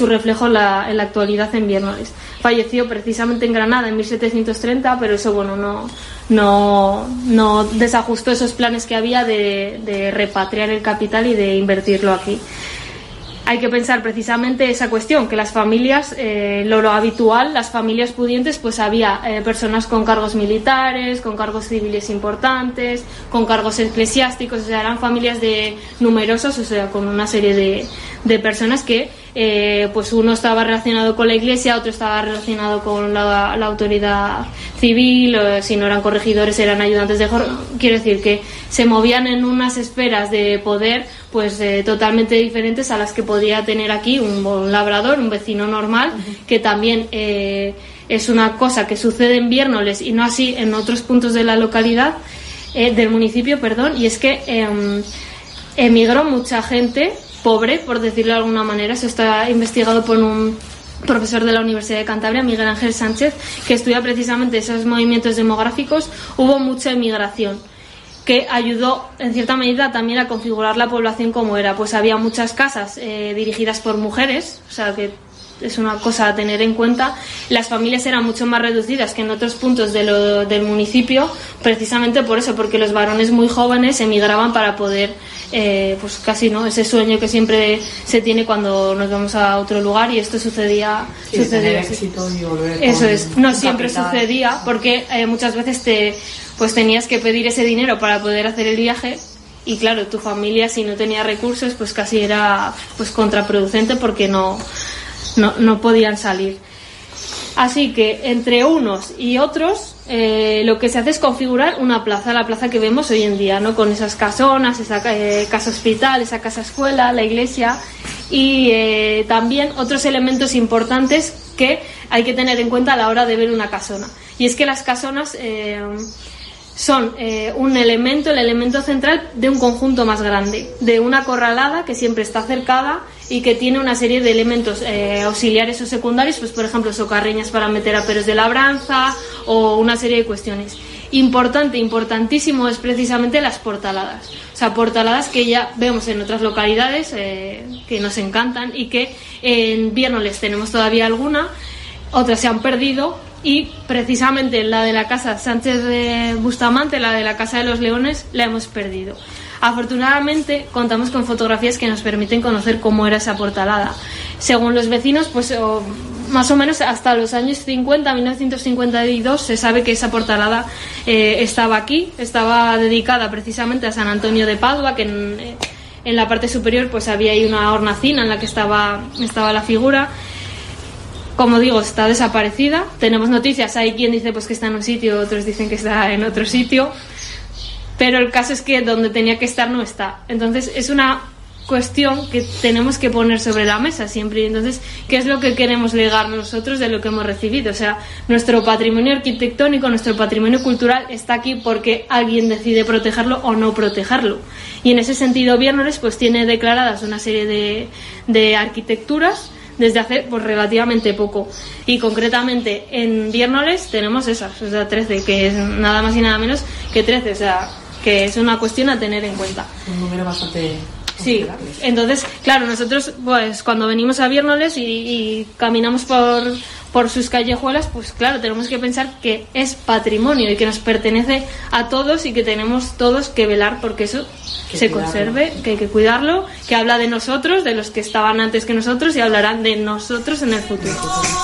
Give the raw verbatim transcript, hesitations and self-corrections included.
su reflejo en la, en la actualidad en Viernoles. Falleció precisamente en Granada en mil setecientos treinta, pero eso bueno no, no, no desajustó esos planes que había de, de repatriar el capital y de invertirlo aquí. Hay que pensar precisamente esa cuestión, que las familias, eh, lo, lo habitual, las familias pudientes, pues había eh, personas con cargos militares, con cargos civiles importantes, con cargos eclesiásticos, o sea, eran familias de numerosos, o sea, con una serie de, de personas que, eh, pues uno estaba relacionado con la iglesia, otro estaba relacionado con la, la autoridad civil, o si no eran corregidores, eran ayudantes de jornada. Quiero decir que se movían en unas esferas de poder pues eh, totalmente diferentes a las que podía tener aquí un, un labrador, un vecino normal, uh-huh. que también eh, es una cosa que sucede en Viernoles y no así en otros puntos de la localidad, eh, del municipio, perdón, y es que eh, emigró mucha gente pobre, por decirlo de alguna manera. Eso está investigado por un profesor de la Universidad de Cantabria, Miguel Ángel Sánchez, que estudia precisamente esos movimientos demográficos. Hubo mucha emigración, que ayudó en cierta medida también a configurar la población como era. Pues había muchas casas eh, dirigidas por mujeres, o sea que es una cosa a tener en cuenta. Las familias eran mucho más reducidas que en otros puntos de lo, del municipio, precisamente por eso, porque los varones muy jóvenes emigraban para poder, eh, pues casi no, ese sueño que siempre se tiene cuando nos vamos a otro lugar, y esto sucedía, sí, sucedía tener éxito y volver eso es, no siempre capital. Sucedía, porque eh, muchas veces te pues tenías que pedir ese dinero para poder hacer el viaje, y claro, tu familia, si no tenía recursos, pues casi era pues contraproducente, porque no no, no podían salir. Así que entre unos y otros eh, lo que se hace es configurar una plaza, la plaza que vemos hoy en día, ¿no? Con esas casonas, esa eh, casa hospital, esa casa escuela, la iglesia, y eh, también otros elementos importantes que hay que tener en cuenta a la hora de ver una casona. Y es que las casonas eh, son eh, un elemento, el elemento central de un conjunto más grande, de una corralada que siempre está cercada y que tiene una serie de elementos eh, auxiliares o secundarios, pues por ejemplo socarreñas para meter aperos de labranza o una serie de cuestiones. Importante, importantísimo es precisamente las portaladas, o sea, portaladas que ya vemos en otras localidades eh, que nos encantan, y que en Viernoles tenemos todavía alguna, otras se han perdido. Y precisamente la de la casa Sánchez de Bustamante, la de la Casa de los Leones, la hemos perdido. Afortunadamente contamos con fotografías que nos permiten conocer cómo era esa portalada. Según los vecinos, pues o, más o menos hasta los años cincuenta, mil novecientos cincuenta y dos, se sabe que esa portalada eh, estaba aquí, estaba dedicada precisamente a San Antonio de Padua, que en, eh, en la parte superior pues había ahí una hornacina en la que estaba, estaba la figura. Como digo, está desaparecida. Tenemos noticias, hay quien dice pues que está en un sitio, otros dicen que está en otro sitio, pero el caso es que donde tenía que estar no está. Entonces es una cuestión que tenemos que poner sobre la mesa siempre. Y entonces, ¿qué es lo que queremos legar nosotros de lo que hemos recibido? O sea, nuestro patrimonio arquitectónico, nuestro patrimonio cultural está aquí porque alguien decide protegerlo o no protegerlo. Y en ese sentido, Viernoles pues tiene declaradas una serie de, de arquitecturas desde hace pues relativamente poco, y concretamente en Viernoles tenemos esas, o sea, trece, que es nada más y nada menos que trece, o sea, que es una cuestión a tener en cuenta. Un número bastante... Sí, entonces, claro, nosotros pues cuando venimos a Viernoles y, y caminamos por, por sus callejuelas, pues claro, tenemos que pensar que es patrimonio y que nos pertenece a todos, y que tenemos todos que velar porque eso que se cuidarlo. Conserve, que hay que cuidarlo, que habla de nosotros, de los que estaban antes que nosotros, y hablarán de nosotros en el futuro.